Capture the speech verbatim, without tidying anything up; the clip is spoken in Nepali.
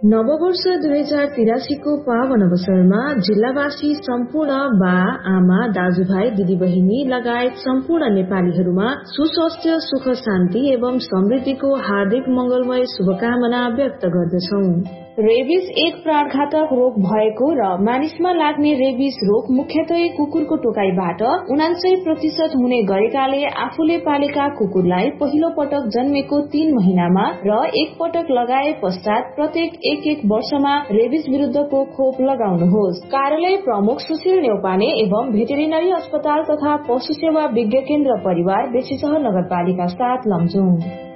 नववर्ष दुई हजार तिरासी को पावन अवसरमा जिल्लावासी सम्पूर्ण बा आमा दाजुभाइ दिदीबहिनी लगायत सम्पूर्ण नेपालीहरूमा सुस्वास्थ्य सुख शान्ति एवं समृद्धिको हार्दिक मंगलमय शुभकामना व्यक्त गर्दछौं। रेबिस एक प्राणघातक रोग भएको र मानिसमा लाग्ने रेबिस रोग मुख्यतः कुकुरको टोकाइबाट उनान्सय प्रतिशत हुने गरेकाले आफूले पालेका कुकुरलाई पहिलो पटक जन्मेको तीन महिनामा र एक पटक लगाए पश्चात प्रत्येक एक एक वर्षमा रेबिस विरुद्धको खोप लगाउनुहोस्। कार्यालय प्रमुख सुशील नेउपाने एवं भेटेरिनरी अस्पताल तथा पशु सेवा विज्ञ केन्द्र परिवार बेसीसहर नगरपालिका सात लमजुङ।